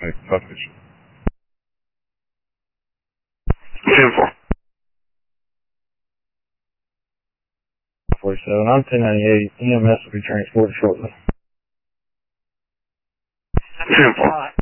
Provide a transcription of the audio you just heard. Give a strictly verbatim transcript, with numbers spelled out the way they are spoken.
Okay, perfect. ten four. forty-seven, I'm ten ninety-eight. E M S will be transported shortly. ten four.